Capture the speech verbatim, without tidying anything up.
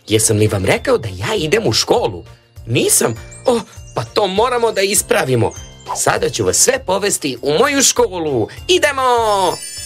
jesam li vam rekao da ja idem u školu? Nisam? Oh, pa to moramo da ispravimo. Sada ću vas sve povesti u moju školu. Idemo!